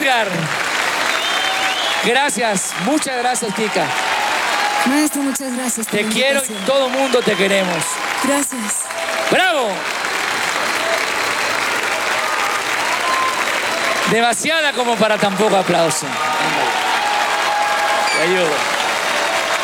Edgar. Gracias, muchas gracias, Kika. Maestro, muchas gracias. Te quiero y todo el mundo te queremos. Gracias. ¡Bravo! Demasiada como para tan poco aplauso. Te ayudo.